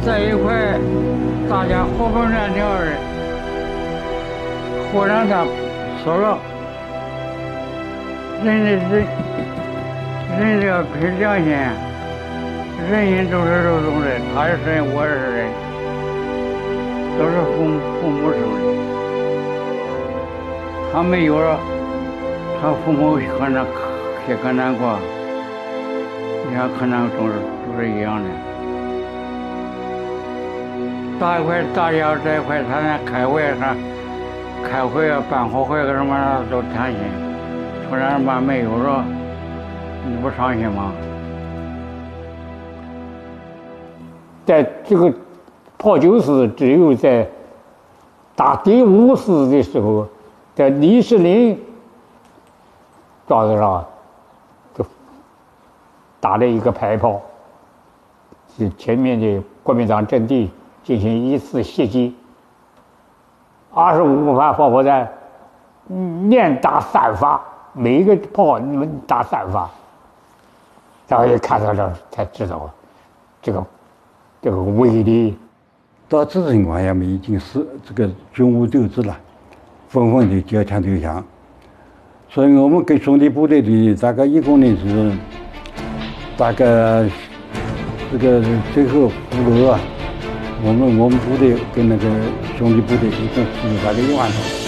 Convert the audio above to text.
在一块，大家活蹦乱跳的，忽然他死了，人这个凭良心，人人都是肉中人，他是人，我是人，都是父母生的，他没有了，他父母也可难过，你看可能都是一样的。大家在一块，他那开会啊，办好会个什么都谈心。突然吧没有了，你不伤心吗？ 在这个炮九师只有在打第5师的时候，在李世林庄子上就打了一个排炮，是前面的国民党阵地进行一次袭击，25发防炮弹，连打3发，每一个炮打3发，然后一看到这才知道这个威力。 到这种情况下，我们已经是这个军无斗志了，纷纷的交枪投降。所以我们跟兄弟部队的大概一共呢是大概这个最后俘虏啊，我们部队跟那个兄弟部队一共是大概1万多。